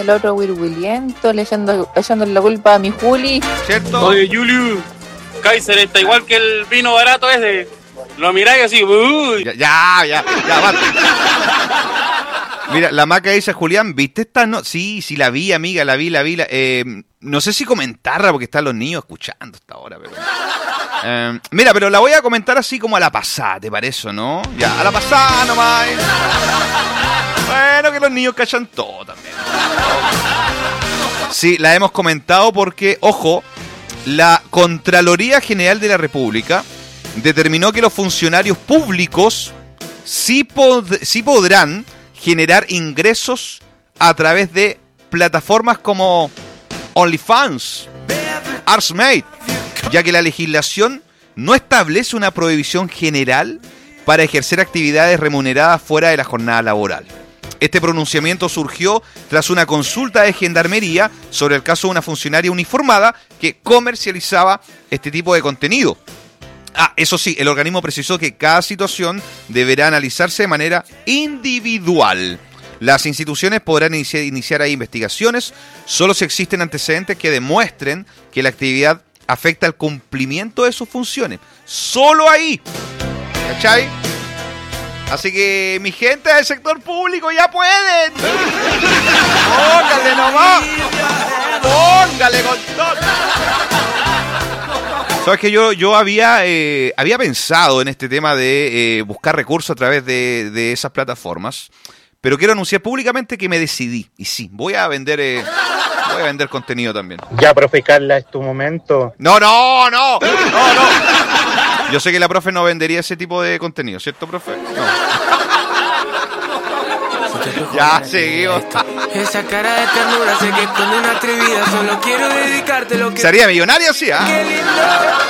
el otro wirwiliento, echándole la culpa a mi Juli. ¿Cierto? Oye, Julio, Kaiser está igual que el vino barato ese. Lo miráis así, uy. Ya, basta. Mira, la Maca dice, Julián, ¿viste esta? No, sí, la vi, amiga, la vi. No sé si comentarla porque están los niños escuchando hasta ahora, pero... mira, pero la voy a comentar así como a la pasada, ¿te parece, no? Ya, a la pasada nomás. Bueno, que los niños cachan todo también. Sí, la hemos comentado porque, ojo, la Contraloría General de la República determinó que los funcionarios públicos sí podrán generar ingresos a través de plataformas como OnlyFans, Artsmate, ya que la legislación no establece una prohibición general para ejercer actividades remuneradas fuera de la jornada laboral. Este pronunciamiento surgió tras una consulta de Gendarmería sobre el caso de una funcionaria uniformada que comercializaba este tipo de contenido. Eso sí, el organismo precisó que cada situación deberá analizarse de manera individual. Las instituciones podrán iniciar ahí investigaciones solo si existen antecedentes que demuestren que la actividad afecta al cumplimiento de sus funciones. Solo ahí. ¿Cachai? Así que mi gente del sector público ya pueden. Póngale nomás. Póngale con todo. Sabes que yo había pensado en este tema de buscar recursos a través de esas plataformas, pero quiero anunciar públicamente que me decidí. Y sí, voy a vender contenido también. Ya, profe Carla, es tu momento. No. Yo sé que la profe no vendería ese tipo de contenido, ¿cierto, profe? No. Ya, seguimos. Esa cara de ternura sé que con una atrevida solo quiero dedicarte lo que... ¿Sería millonario? Sí, Qué lindo.